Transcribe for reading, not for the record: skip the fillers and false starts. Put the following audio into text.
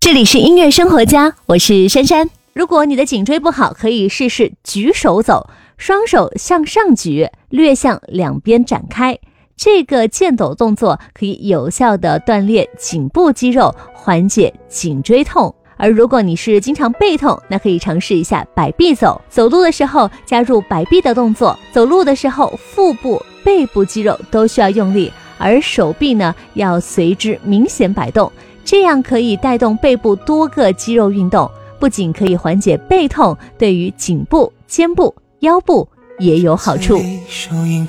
这里是音乐生活家，我是珊珊。 如果你的颈椎不好，可以试试举手走，双手向上举，略向两边展开。这个健抖动作可以有效地锻炼颈部肌肉，缓解颈椎痛。而如果你是经常背痛，那可以尝试一下摆臂走。走路的时候加入摆臂的动作，走路的时候腹部、背部肌肉都需要用力，而手臂呢要随之明显摆动，这样可以带动背部多个肌肉运动，不仅可以缓解背痛，对于颈部、肩部、腰部也有好处。 收音